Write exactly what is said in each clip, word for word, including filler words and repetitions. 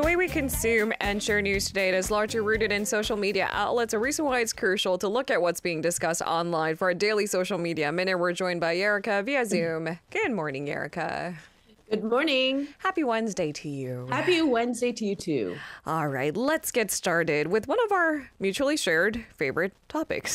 The way we consume and share news today is largely rooted in social media outlets, a reason why it's crucial to look at what's being discussed online. For our daily social media minute, we're joined by Erica via Zoom. Good morning, Erica. Good morning. Happy Wednesday to you. Happy Wednesday to you too. All right, let's get started with one of our mutually shared favorite topics.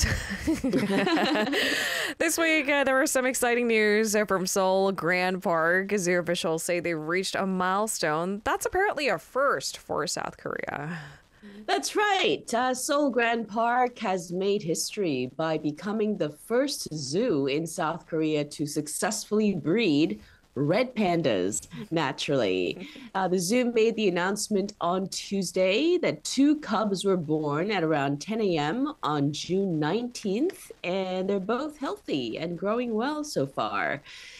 This week, uh, there was some exciting news uh, from Seoul Grand Park. Zoo officials say they reached a milestone that's apparently a first for South Korea. That's right. Uh, Seoul Grand Park has made history by becoming the first zoo in South Korea to successfully breed red pandas naturally. Uh, the zoo made the announcement on Tuesday that two cubs were born at around ten a.m. on June nineteenth, and they're both healthy and growing well so far.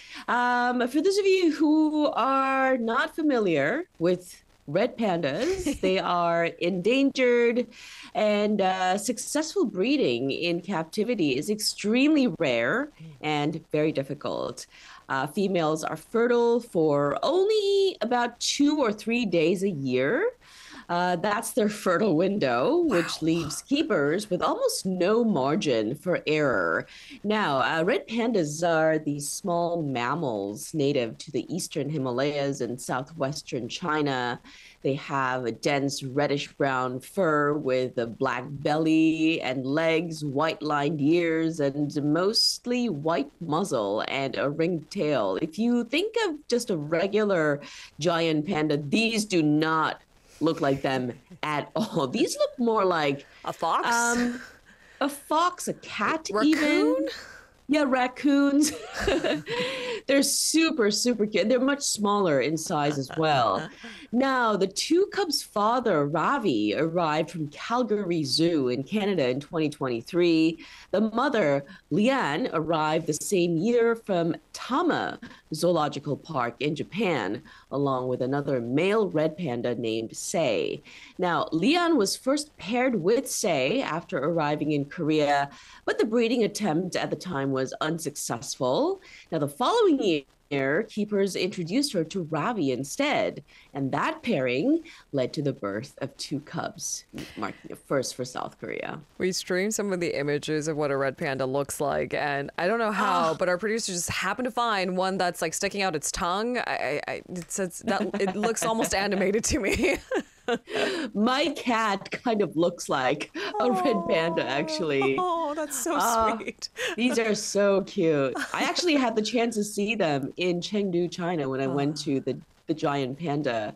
Um, for those of you who are not familiar with red pandas, they are endangered, and uh, successful breeding in captivity is extremely rare and very difficult. Uh, females are fertile for only about two or three days a year. Uh, that's their fertile window, which wow. leaves keepers with almost no margin for error. Now, uh, red pandas are these small mammals native to the eastern Himalayas and southwestern China. They have a dense reddish-brown fur with a black belly and legs, white-lined ears, and mostly white muzzle and a ringed tail. If you think of just a regular giant panda, these do not look like them at all. These look more like a fox, um, a fox, a cat, raccoon? Even. Yeah, raccoons. They're super, super cute. They're much smaller in size as well. Now, the two cubs' father, Ravi, arrived from Calgary Zoo in Canada in twenty twenty-three. The mother, Lian, arrived the same year from Tama Zoological Park in Japan, along with another male red panda named Sei. Now, Lian was first paired with Sei after arriving in Korea, but the breeding attempt at the time was unsuccessful. Now, the following year, keepers introduced her to Ravi instead, and that pairing led to the birth of two cubs, marking a first for South Korea. We streamed some of the images of what a red panda looks like, and I don't know how, oh. but our producer just happened to find one that's like sticking out its tongue. I, I, it says that it looks almost animated to me. My cat kind of looks like a red panda, actually. Oh, that's so uh, sweet. These are so cute. I actually had the chance to see them in Chengdu, China, when I oh. went to the, the giant panda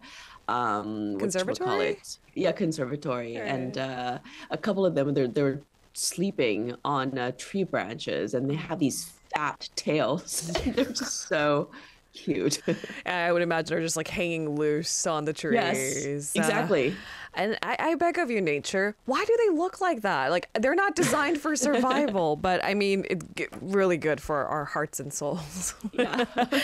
um, conservatory. Yeah, conservatory. Right. And uh, a couple of them, they're, they're sleeping on uh, tree branches, and they have these fat tails. They're just so cute. I would imagine they're just like hanging loose on the trees. Yes, exactly. Uh, and I, I beg of you, nature, why do they look like that? Like, they're not designed for survival, but I mean, it's really good for our hearts and souls. Yeah.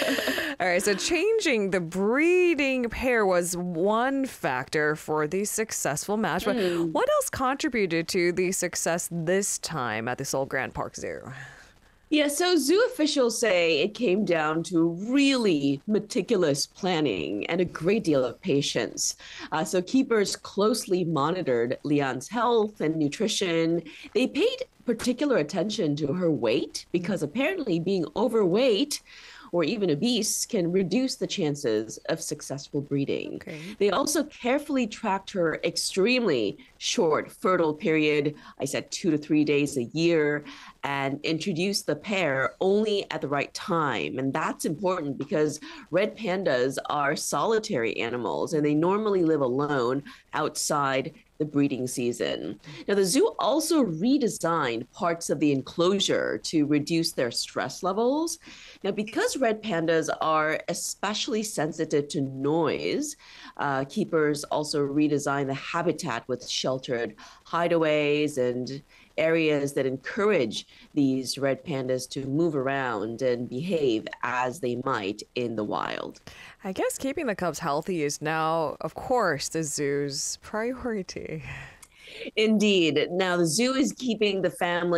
All right, so changing the breeding pair was one factor for the successful match, but mm. what else contributed to the success this time at the Seoul Grand Park Zoo? Yeah, so zoo officials say it came down to really meticulous planning and a great deal of patience. Uh, so keepers closely monitored Lian's health and nutrition. They paid particular attention to her weight because apparently being overweight or even obese can reduce the chances of successful breeding. Okay. They also carefully tracked her extremely short fertile period, I said two to three days a year, and introduced the pair only at the right time. And that's important because red pandas are solitary animals, and they normally live alone outside the breeding season. Now, the zoo also redesigned parts of the enclosure to reduce their stress levels. Now, because red pandas are especially sensitive to noise, uh, keepers also redesigned the habitat with sheltered hideaways and areas that encourage these red pandas to move around and behave as they might in the wild. I guess keeping the cubs healthy is now, of course, the zoo's priority. Indeed. Now, the zoo is keeping the family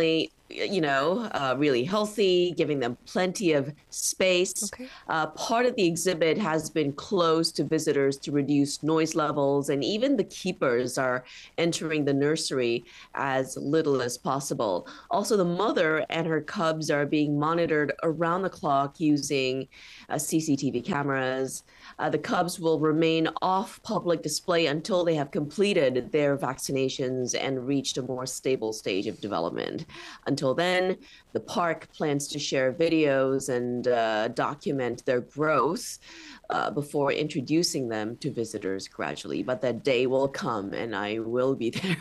you know, uh, really healthy, giving them plenty of space. Okay. Uh, part of the exhibit has been closed to visitors to reduce noise levels, and even the keepers are entering the nursery as little as possible. Also, the mother and her cubs are being monitored around the clock using uh, C C T V cameras. Uh, the cubs will remain off public display until they have completed their vaccinations and reached a more stable stage of development. Until then, the park plans to share videos and uh, document their growth uh, before introducing them to visitors gradually. But that day will come, and I will be there.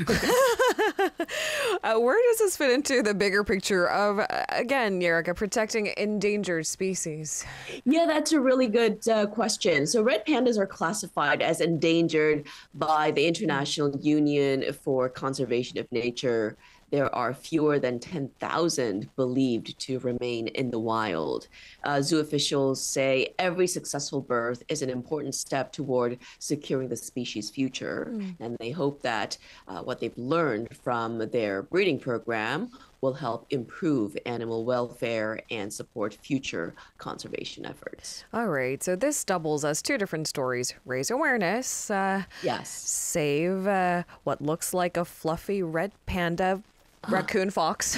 uh, where does this fit into the bigger picture of, uh, again, Erica, protecting endangered species? Yeah, that's a really good uh, question. So red pandas are classified as endangered by the International Union for Conservation of Nature. There are fewer than ten thousand believed to remain in the wild. Uh, zoo officials say every successful birth is an important step toward securing the species' future. Mm. And they hope that uh, what they've learned from their breeding program will help improve animal welfare and support future conservation efforts. All right. So this doubles as two different stories. Raise awareness. Uh, yes. Save uh, what looks like a fluffy red panda. Raccoon fox.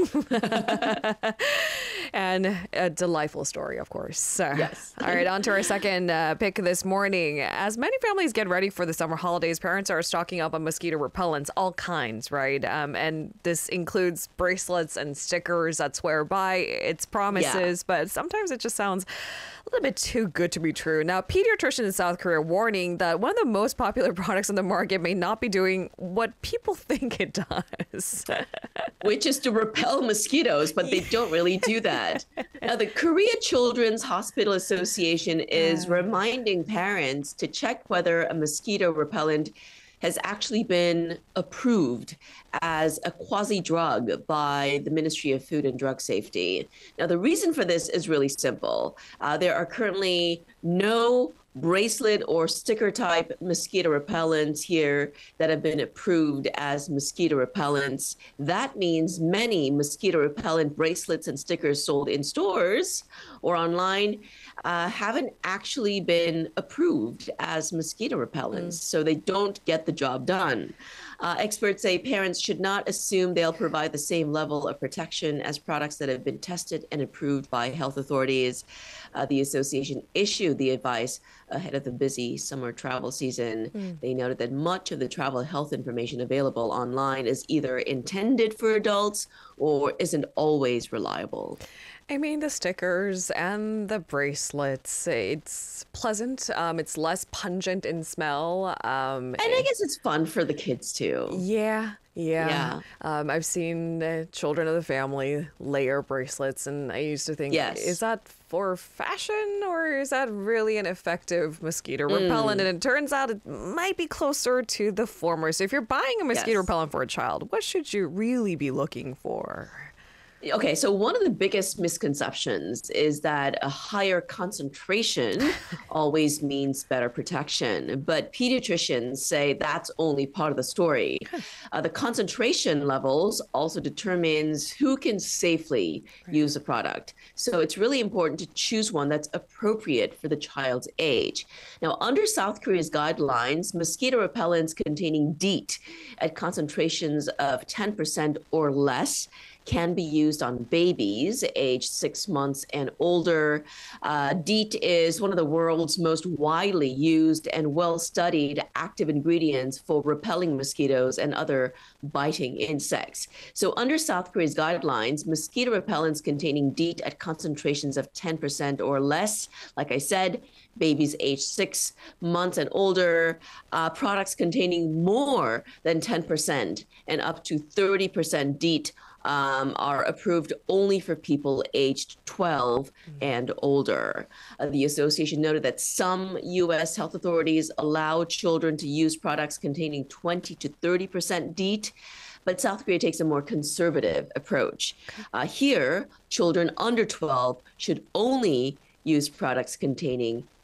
And a delightful story, of course. Uh, yes. All right, on to our second uh, pick this morning. As many families get ready for the summer holidays, parents are stocking up on mosquito repellents, all kinds, right? Um, and this includes bracelets and stickers that swear by its promises, yeah. But sometimes it just sounds a little bit too good to be true. Now, pediatricians in South Korea warning that one of the most popular products on the market may not be doing what people think it does. Which is to repel mosquitoes, but they don't really do that. Now, the Korea Children's Hospital Association is yeah. reminding parents to check whether a mosquito repellent has actually been approved as a quasi-drug by the Ministry of Food and Drug Safety. Now, the reason for this is really simple. Uh, there are currently no bracelet or sticker type mosquito repellents here that have been approved as mosquito repellents. That means many mosquito repellent bracelets and stickers sold in stores or online uh, haven't actually been approved as mosquito repellents, mm. so they don't get the job done. Uh, experts say parents should not assume they'll provide the same level of protection as products that have been tested and approved by health authorities. Uh, the association issued the advice ahead of the busy summer travel season. Mm. They noted that much of the travel health information available online is either intended for adults or isn't always reliable. I mean, the stickers and the bracelets, it's pleasant. Um, it's less pungent in smell. Um, and I guess it's fun for the kids, too. Yeah. Yeah. yeah. Um, I've seen uh, children of the family layer bracelets, and I used to think, yes. is that for fashion or is that really an effective mosquito repellent? Mm. And it turns out it might be closer to the former. So if you're buying a mosquito yes. repellent for a child, what should you really be looking for? Okay, so one of the biggest misconceptions is that a higher concentration always means better protection. But pediatricians say that's only part of the story. Uh, the concentration levels also determines who can safely right. use a product. So it's really important to choose one that's appropriate for the child's age. Now, under South Korea's guidelines, mosquito repellents containing DEET at concentrations of ten percent or less can be used on babies aged six months and older. Uh, DEET is one of the world's most widely used and well-studied active ingredients for repelling mosquitoes and other biting insects. So under South Korea's guidelines, mosquito repellents containing DEET at concentrations of ten percent or less, like I said, babies aged six months and older, uh, products containing more than ten percent and up to thirty percent DEET Um, are approved only for people aged twelve mm-hmm. and older. Uh, the association noted that some U S health authorities allow children to use products containing twenty to thirty percent DEET, but South Korea takes a more conservative approach. Uh, here, children under twelve should only use products containing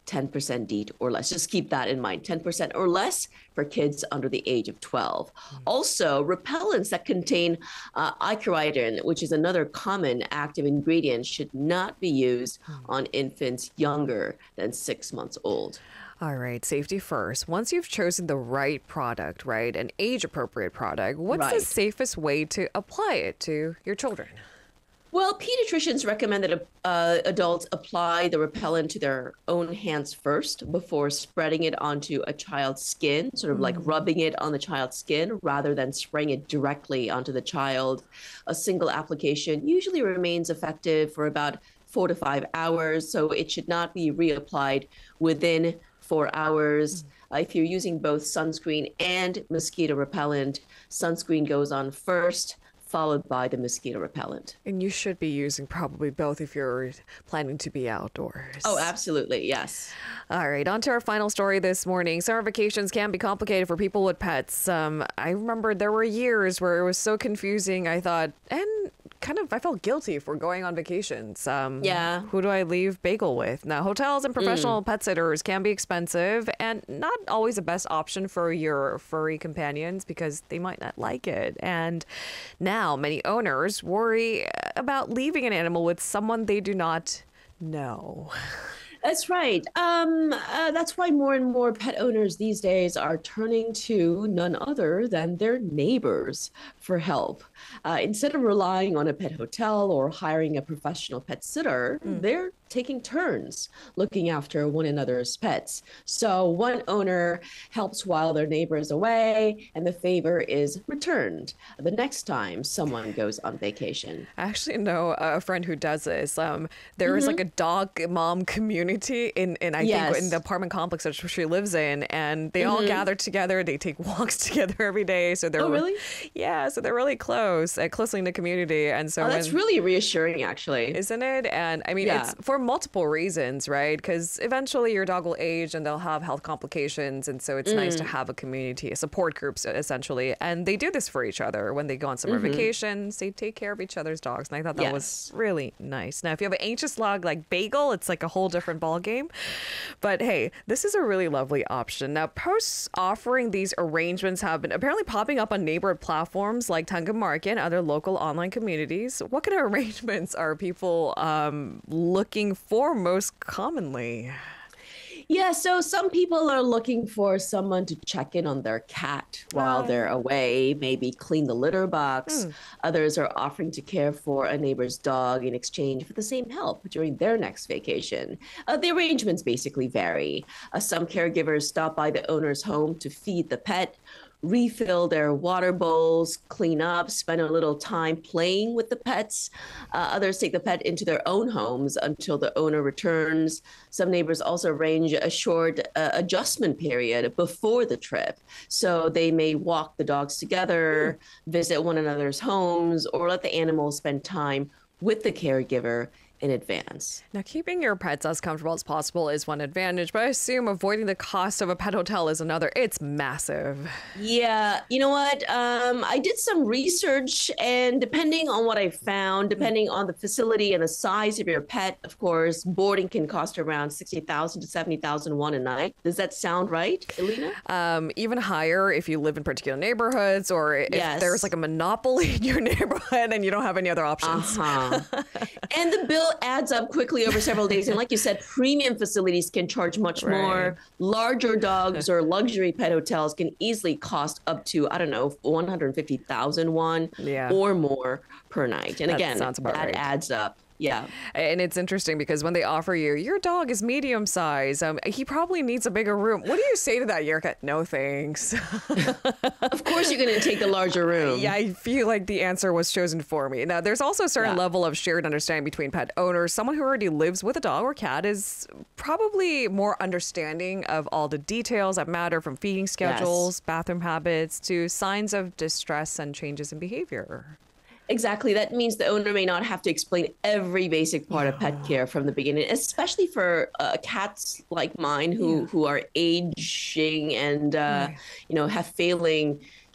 ten percent DEET or less. Just keep that in mind, ten percent or less for kids under the age of twelve. Mm. Also, repellents that contain uh, icaridin, which is another common active ingredient, should not be used mm. on infants younger than six months old. All right, safety first. Once you've chosen the right product, right, an age-appropriate product, what's right. the safest way to apply it to your children? Well, pediatricians recommend that uh, adults apply the repellent to their own hands first before spreading it onto a child's skin, sort of mm. like rubbing it on the child's skin rather than spraying it directly onto the child. A single application usually remains effective for about four to five hours, so it should not be reapplied within four hours. Mm. Uh, if you're using both sunscreen and mosquito repellent, sunscreen goes on first, followed by the mosquito repellent. And you should be using probably both if you're planning to be outdoors. Oh, absolutely. Yes. All right. On to our final story this morning. Summer vacations can be complicated for people with pets. Um, I remember there were years where it was so confusing. I thought, and kind of, I felt guilty for going on vacations. Um, yeah. Who do I leave Bagel with? Now, hotels and professional mm. pet sitters can be expensive and not always the best option for your furry companions because they might not like it. And now many owners worry about leaving an animal with someone they do not know. That's right. Um, uh, that's why more and more pet owners these days are turning to none other than their neighbors for help. Uh, instead of relying on a pet hotel or hiring a professional pet sitter, mm. they're taking turns looking after one another's pets. So one owner helps while their neighbor is away, and the favor is returned the next time someone goes on vacation. I actually know a friend who does this. Um, there mm-hmm. is like a dog mom community in, in I yes. think in the apartment complex that she lives in, and they mm-hmm. all gather together. They take walks together every day. So they're oh really? Yeah, so they're really close, uh, closely in the community, and so oh, that's when, really reassuring, actually, isn't it? And I mean, yeah. it's for multiple reasons, right? Because eventually your dog will age and they'll have health complications, and so it's mm. nice to have a community, a support groups essentially, and they do this for each other when they go on summer mm-hmm. vacations. They take care of each other's dogs, and I thought that yes. was really nice. Now, if you have an anxious dog like Bagel, it's like a whole different ball game. But hey, this is a really lovely option. Now, posts offering these arrangements have been apparently popping up on neighborhood platforms like Tangam Market and other local online communities. What kind of arrangements are people um, looking for most commonly? Yeah, so some people are looking for someone to check in on their cat while oh. they're away, maybe clean the litter box. Mm. Others are offering to care for a neighbor's dog in exchange for the same help during their next vacation. Uh, the arrangements basically vary. Uh, some caregivers stop by the owner's home to feed the pet, refill their water bowls, clean up, spend a little time playing with the pets. Uh, others take the pet into their own homes until the owner returns. Some neighbors also arrange a short uh, adjustment period before the trip. So they may walk the dogs together, visit one another's homes, or let the animals spend time with the caregiver in advance. Now, keeping your pets as comfortable as possible is one advantage, but I assume avoiding the cost of a pet hotel is another. It's massive. Yeah, you know what? Um, I did some research, and depending on what I found, depending on the facility and the size of your pet, of course, boarding can cost around sixty thousand to seventy thousand won a night. Does that sound right, Elena? Um, even higher if you live in particular neighborhoods, or if yes. there's like a monopoly in your neighborhood and you don't have any other options. Uh-huh. And the bill adds up quickly over several days. And like you said, premium facilities can charge much right. more. Larger dogs or luxury pet hotels can easily cost up to, I don't know, one hundred fifty thousand won yeah. or more per night. And that again, sounds about that right. adds up. Yeah. And it's interesting because when they offer you, your dog is medium size. Um, he probably needs a bigger room. What do you say to that, Yerka? No, thanks. Of course you're going to take the larger room. Yeah, I feel like the answer was chosen for me. Now, there's also a certain yeah. level of shared understanding between pet owners. Someone who already lives with a dog or cat is probably more understanding of all the details that matter, from feeding schedules, yes. bathroom habits, to signs of distress and changes in behavior. Exactly. That means the owner may not have to explain every basic part yeah. of pet care from the beginning, especially for uh, cats like mine who, yeah. who are aging and, uh, yeah. you know, have failing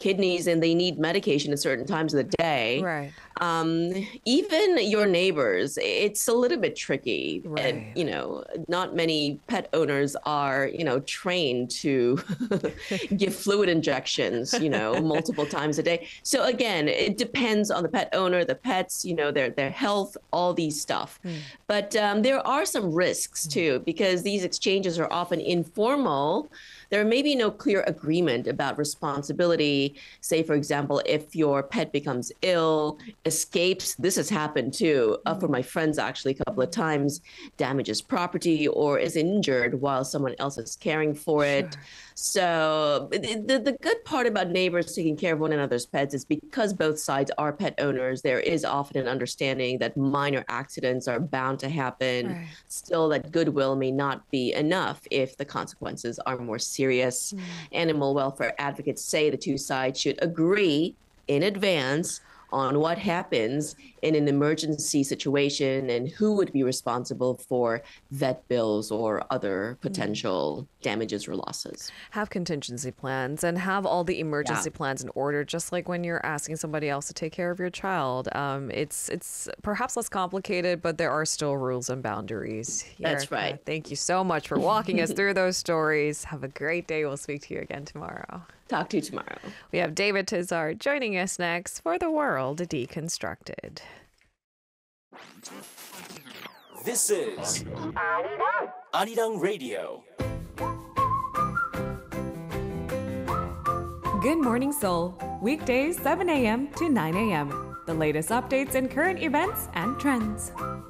kidneys and they need medication at certain times of the day. Right. Um, even your neighbors, it's a little bit tricky. Right. And, you know, not many pet owners are, you know, trained to give fluid injections, you know, multiple times a day. So again, it depends on the pet owner, the pets, you know, their their health, all these stuff. Mm. But um, there are some risks too, because these exchanges are often informal. There may be no clear agreement about responsibility. Say, for example, if your pet becomes ill, escapes, this has happened too, uh, for my friends actually a couple of times, damages property or is injured while someone else is caring for it. Sure. So the, the good part about neighbors taking care of one another's pets is because both sides are pet owners, there is often an understanding that minor accidents are bound to happen. Right. Still, that goodwill may not be enough if the consequences are more serious. Mm. Animal welfare advocates say the two sides should agree in advance on what happens in an emergency situation and who would be responsible for vet bills or other potential mm. damages or losses. Have contingency plans and have all the emergency yeah. plans in order, just like when you're asking somebody else to take care of your child. Um, it's it's perhaps less complicated, but there are still rules and boundaries. That's Erica, right. Thank you so much for walking us through those stories. Have a great day. We'll speak to you again tomorrow. Talk to you tomorrow. We have David Tizard joining us next for The World Deconstructed. This is Arirang Radio. Good Morning Seoul, weekdays seven a.m. to nine a.m. The latest updates and current events and trends.